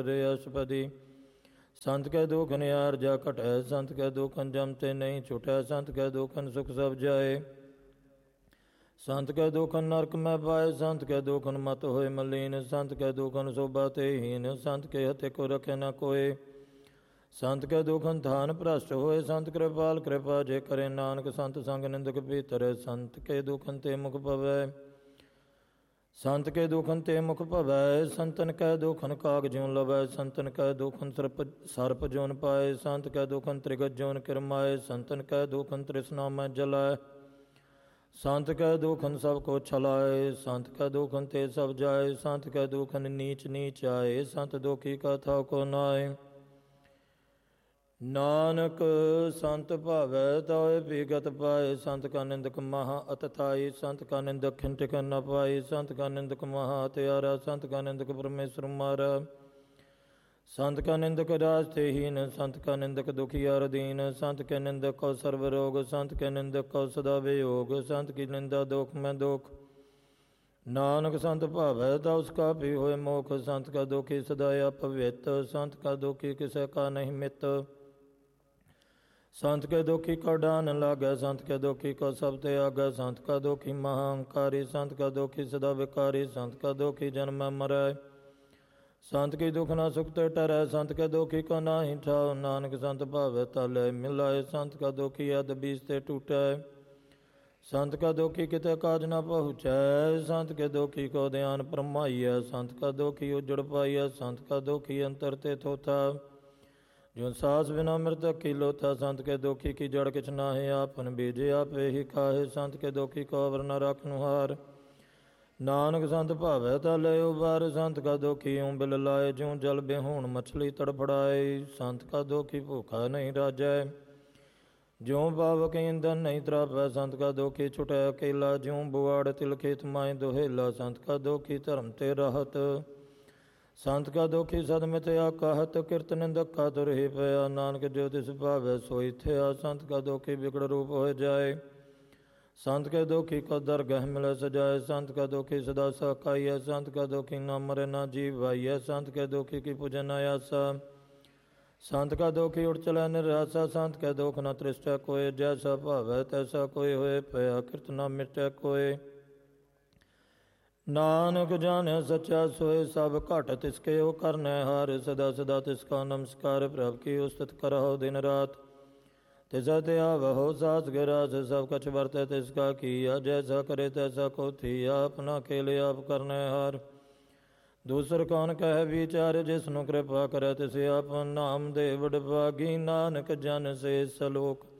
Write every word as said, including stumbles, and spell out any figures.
ਰੇ ਅਸ਼ਪਦੀ। ਸੰਤ ਕੈ ਦੁਖ ਨਿਆਰ ਜਾ ਘਟੈ, ਸੰਤ ਕੈ ਦੁਖਨ ਜਮ ਤੇ ਨਹੀਂ ਛੁਟੈ, ਸੰਤ ਕੈ ਦੁਖਨ ਸੁਖ ਸਭ ਜਾਏ। ਸੰਤ ਕੈ ਦੁਖਨ ਨਰਕ ਮੈਂ ਪਾਏ, ਸੰਤ ਕੈ ਦੁਖਨ ਮਤ ਹੋਏ ਮਲੀਨ, ਸੰਤ ਕੈ ਦੁਖਨ ਸੋਭਾ ਤੇ ਹੀਨ, ਸੰਤ ਕੇ ਹਤੇ ਕੋ ਰਖੇ ਨ ਕੋਏ। ਸੰਤ ਕੈ ਦੁਖਨ ਥਾਨ ਭ੍ਰਸ਼ਟ ਹੋਏ, ਸੰਤ ਕਿਰਪਾਲ ਕਿਰਪਾ ਜੇ ਕਰੇ ਨਾਨਕ, ਸੰਤ ਸੰਗ ਨਿੰਦਕ ਭੀਤਰ, ਸੰਤ ਕੇ ਦੁਖਨ ਤੇ ਮੁਖ ਪਵੈ। ਸੰਤ ਕੇ ਦੁਖਨ ਤੇ ਮੁਖ ਭਵੈ, ਸੰਤਨ ਕੈ ਦੁਖਨ ਕਾਗ ਜਿਉ ਲਵੈ, ਸੰਤਨ ਕੈ ਦੁਖਨ ਸਰਪ ਸਰਪ ਜੋਨ ਪਾਏ, ਸੰਤ ਕੈ ਦੁਖਨ ਤ੍ਰਿਗਤ ਜੋਨ ਕਿਰਮਾਏ, ਸੰਤਨ ਕੈ ਦੁਖਨ ਤ੍ਰਿਸ਼ਨਾ ਮੈਂ ਜਲਾਏ। ਸੰਤ ਕੈ ਦੁਖਨ ਸਭ ਕੋ ਛਲਾਏ, ਸੰਤ ਕੈ ਦੁਖਨ ਤੇ ਸਭ ਜਾਏ, ਸੰਤ ਕੈ ਦੁਖਨ ਨੀਚ ਨੀਚ ਆਏ, ਸੰਤ ਦੁਖੀ ਕਥਾ ਕੋ ਨਾਏ। ਨਾਨਕ ਸੰਤ ਭਾਵੈ ਤਾਏ ਵਿਗਤ ਪਾਏ, ਸੰਤ ਕਾ ਨਿੰਦਕ ਮਹਾ ਅਤਥਾਈ, ਸੰਤ ਕਾ ਨਿੰਦਕ ਖਿੰਟਕ ਨ ਪਾਈ, ਸੰਤ ਕਾ ਨਿੰਦਕ ਮਹਾ ਹਤਿਆਰਾ, ਸੰਤ ਕਾ ਨਿੰਦਕ ਪਰਮੇਸ਼ਰ ਮਾਰਾ। ਸੰਤ ਕਾ ਨਿੰਦਕ ਰਾਜ ਤੇ ਹੀਨ, ਸੰਤ ਕਾ ਨਿੰਦਕ ਦੁਖੀਆਰ ਦੀਨ, ਸੰਤ ਕੇ ਨਿੰਦਕ ਕੋ ਸਰਬ ਰੋਗ, ਸੰਤ ਕੇ ਨਿੰਦਕ ਕੋ ਸਦਾ ਵਿਯੋਗ, ਸੰਤ ਕੀ ਨਿੰਦਾ ਦੁਖ ਮੈਂ ਦੁਖ। ਨਾਨਕ ਸੰਤ ਭਾਵੈ ਤਾ ਉਸ ਕਾ ਵੀ ਹੋਏ ਮੋਖ, ਸੰਤ ਕਾ ਦੁਖੀ ਸਦਾ ਅਪਵਿੱਤ, ਸੰਤ ਕਾ ਦੁਖੀ ਕਿਸੇ ਕਾ ਨਹੀਂ ਮਿੱਤ। ਸੰਤ ਕੇ ਦੁਖੀ ਕੋ ਡਾਨ ਲਾਗੈ, ਸੰਤ ਕੇ ਦੁਖੀ ਕੋ ਸਭ ਤੇ ਆਗੈ, ਸੰਤ ਕਾ ਦੁਖੀ ਮਹਾਂਕਾਰੀ, ਸੰਤ ਕਾ ਦੁਖੀ ਸਦਾ ਵਿਕਾਰੀ, ਸੰਤ ਕਾ ਦੁਖੀ ਜਨਮ ਮਰੈ। ਸੰਤ ਕੀ ਦੁਖ ਨਾ ਸੁਖ ਤੇ ਟਰੈ, ਸੰਤ ਕੇ ਦੁਖੀ ਕੋ ਨਾਹੀ ਠਾਉ, ਨਾਨਕ ਸੰਤ ਭਾਵੈ ਤਾ ਲੈ ਮਿਲਾਏ, ਸੰਤ ਕਾ ਦੁਖੀ ਅਦ ਬੀਜ ਤੇ ਟੂਟੈ। ਸੰਤ ਕਾ ਦੁਖੀ ਕਿਤੇ ਕਾਜ ਨਾ ਪਹੁੰਚੈ, ਸੰਤ ਕੇ ਦੁਖੀ ਕੋ ਧਿਆਨ ਪਰਮਾਈਐ, ਸੰਤ ਕਾ ਦੁਖੀ ਉਜੜ ਪਾਈਐ, ਸੰਤ ਕਾ ਦੁਖੀ ਅੰਤਰ ਤੇ ਥੋਥਾ। ਜੋ ਸਾਸ ਬਿਨਾ ਮ੍ਰਿਤਕ ਕੀ ਲੋਥਾ, ਸੰਤ ਕੇ ਦੁਖੀ ਕੀ ਜੜ ਕਿਛ ਨਾਹੀ, ਆਪਨ ਬੀਜੇ ਆਪੇ ਹੀ ਖਾਹੇ, ਸੰਤ ਕੇ ਦੁਖੀ ਕੋ ਅਵਰ ਨ ਰੱਖਨੁ ਹਾਰ। ਨਾਨਕ ਸੰਤ ਭਾਵੈ ਤਾ ਲੈ ਉਬਾਰ, ਸੰਤ ਕਾ ਦੁਖੀ ਊਂ ਬਿਲ ਲਾਏ, ਜਿਉ ਜਲ ਬਿਹੂਣ ਮਛਲੀ ਤੜਫੜਾਏ, ਸੰਤ ਕਾ ਦੁਖੀ ਭੂਖਾ ਨਹੀਂ ਰਾਜੈ, ਜਿਉ ਪਾਵਕ ਈਂਧਨ ਨਹੀਂ ਤਰਾਪੈ, ਸੰਤ ਕਾ ਦੁਖੀ ਛੁਟੈ ਅਕੇਲਾ, ਜਿਉ ਬੁਆੜ ਤਿਲ ਖੇਤ ਮਾਏ ਦੁਹੇਲਾ, ਸੰਤ ਕਾ ਦੁਖੀ ਧਰਮ ਤੇ ਰਹਤ। ਸੰਤ ਕਾ ਦੁਖੀ ਸਦਮਿਤ ਆਕਾਹਤ, ਕਿਰਤ ਨਿੰਦਕ ਕਾ ਤੁਰ ਹੀ ਪਿਆ, ਨਾਨਕ ਜੋ ਤਿਸ ਭਾਵੈ ਸੋਈ ਥਿਆ, ਸੰਤ ਕਾ ਦੁਖੀ ਵਿਕੜ ਰੂਪ ਹੋਏ ਜਾਏ। ਸੰਤ ਕੇ ਦੁਖੀ ਕੋ ਦਰਗਹ ਮਿਲੈ ਸਜਾਏ, ਸੰਤ ਕਾ ਦੁਖੀ ਸਦਾ ਸਕਾਈਐ, ਸੰਤ ਕਾ ਦੁਖੀ ਨਾ ਮਰੇ ਨਾ ਜੀਵ ਵਾਈਐ, ਸੰਤ ਕੇ ਦੁਖੀ ਕੀ ਪੁਜੈ ਨ ਆਸਾ। ਸੰਤ ਕਾ ਦੁਖੀ ਉਠ ਚਲੈ ਨਿਰਾਸਾ, ਸੰਤ ਕੈ ਦੁਖ ਨ ਤ੍ਰਿਸ਼ਟੈ ਕੋਇ, ਜੈਸਾ ਭਾਵੈ ਤੈਸਾ ਕੋਇ ਹੋਏ ਪਿਆ, ਕਿਰਤ ਨ ਮਿਟੈ ਕੋਇ। ਨਾਨਕ ਜਾਣਿ ਸੱਚਾ ਸੋਇ, ਸਭ ਘਟ ਤਿਸਕੇ ਉਹ ਕਰਨੈ ਹਾਰ, ਸਦਾ ਸਦਾ ਤਿਸਕਾ ਨਮਸਕਾਰ, ਪ੍ਰਭ ਕੀ ਉਸਤਤ ਕਰਹੁ ਦਿਨ ਰਾਤ। ਤਿਸਾ ਤੇ ਆਵਹੁ ਸਾਸ ਗਿਰਾਸ, ਸਭ ਕਛ ਵਰਤੈ ਤਿਸਕਾ ਕੀਆ, ਜੈਸਾ ਕਰੇ ਤੈਸਾ ਕੋ ਥੀਆ, ਆਪਣਾ ਖੇਲ ਆਪ ਕਰਨੈ ਹਾਰ। ਦੂਸਰ ਕੌਣ ਕਹਿ ਵਿਚਾਰ, ਜਿਸਨੂੰ ਕਿਰਪਾ ਕਰੈ ਤਿਸ ਆਪਨ ਨਾਮ ਦੇ ਵਡ ਭਾਗੀ, ਨਾਨਕ ਜਨ ਸੇ ਸਲੋਕ।